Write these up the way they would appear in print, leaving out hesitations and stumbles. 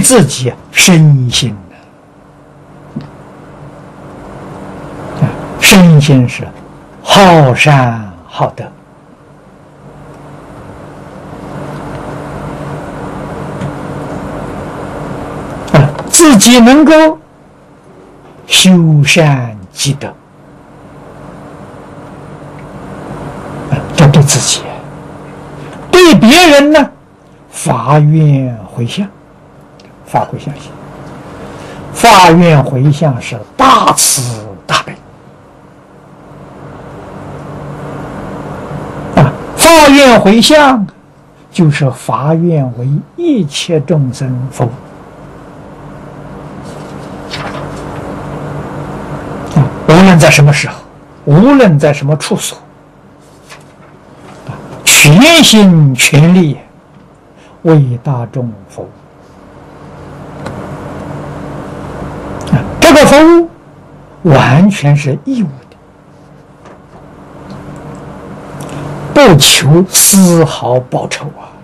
自己身心的。身心是好善好德。自己能够修善积德，这对自己；对别人呢，发愿回向，发回向心。发愿回向是大慈大悲发愿回向就是发愿为一切众生服务。无论在什么时候，无论在什么处所，全心全力为大众服务。这个服务完全是义务的，不求丝毫报酬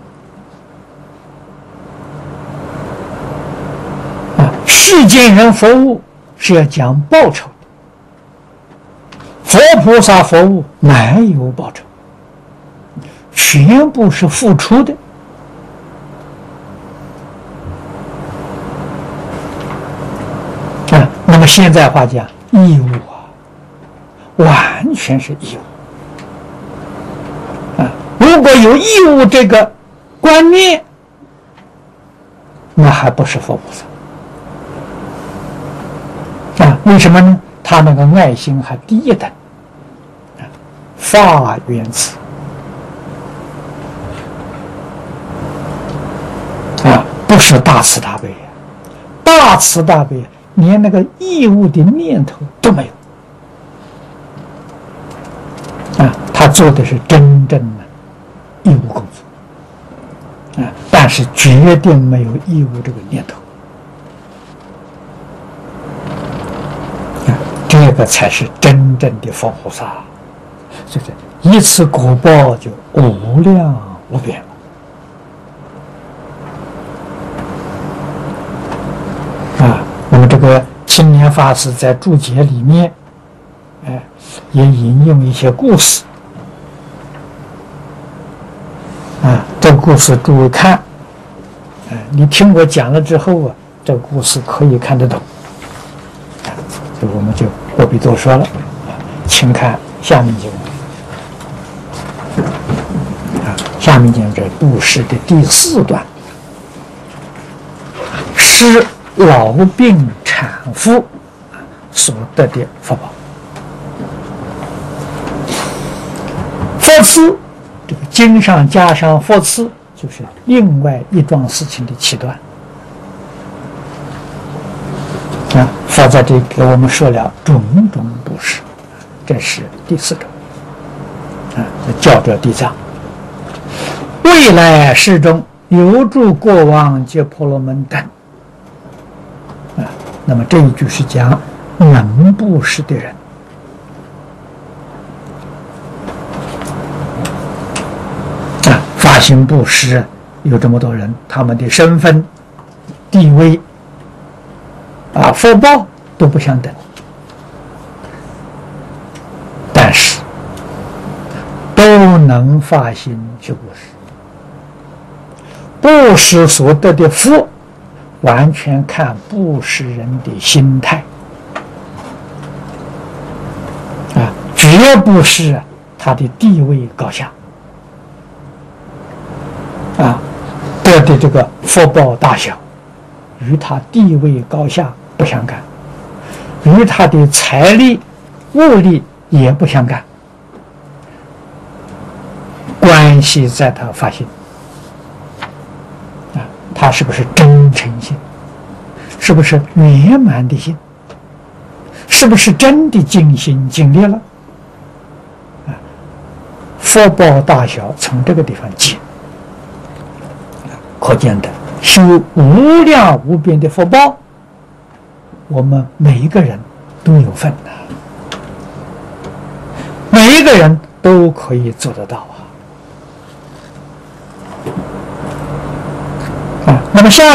世间人服务是要讲报酬的。佛菩萨服务哪有报酬？全部是付出的。那么现在话讲，义务完全是义务。如果有义务这个观念，那还不是佛菩萨。为什么呢？他那个爱心还低一等，发愿慈不是大慈大悲大慈大悲连那个义务的念头都没有他做的是真正的义务工作但是决定没有义务这个念头。这个才是真正的佛菩萨，就是一次果报就无量无边那么这个青年法师在注解里面，也引用一些故事这个故事诸位看，你听我讲了之后这个故事可以看得懂，所以我们就不必多说了，请看下面经文。下面讲这布施的第4段，施老病产妇所得的福报。佛赐，这个经上加上佛赐，就是另外一桩事情的起端。佛在这里给我们说了种种布施，这是第4种教者地藏。未来世中有诸国王及婆罗门等那么这一句是讲能布施的人发心布施有这么多人，他们的身份地位福报都不相等，但是都能发心去布施。布施所得的福完全看布施人的心态绝不是他的地位高下得的这个福报大小与他地位高下不相干，与他的财力物力也不相干，关系在他发心他是不是真诚心，是不是圆满的心，是不是真的尽心尽力了福报大小从这个地方计可见的修无量无边的福报，我们每一个人都有份每一个人都可以做得到那么下